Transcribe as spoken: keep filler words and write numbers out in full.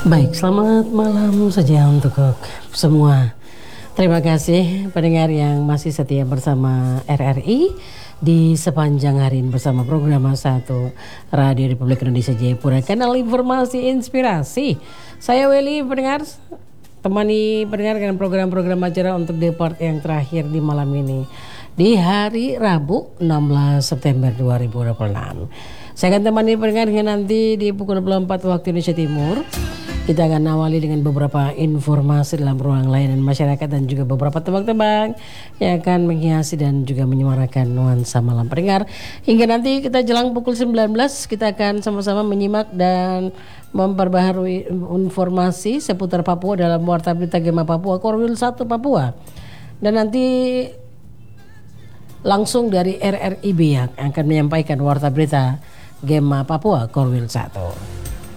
Baik, selamat malam saja untuk semua. Terima kasih pendengar yang masih setia bersama R R I di sepanjang hari ini bersama program satu Radio Republik Indonesia Jayapura, kanal informasi inspirasi. Saya Welly, pendengar, temani pendengar dengan program-program acara untuk depart yang terakhir di malam ini di hari Rabu enam belas September dua ribu dua puluh enam. Saya akan temani pendengar hingga nanti di pukul dua puluh empat waktu Indonesia Timur. Kita akan awali dengan beberapa informasi dalam ruang layanan masyarakat dan juga beberapa tebak-tebak yang akan menghiasi dan juga menyemarakan nuansa malam pendengar. Hingga nanti kita jelang pukul sembilan belas kita akan sama-sama menyimak dan memperbaharui informasi seputar Papua dalam Warta Berita Gema Papua Korwil satu Papua. Dan nanti langsung dari R R I B yang akan menyampaikan Warta Berita Gema Papua Korwil satu.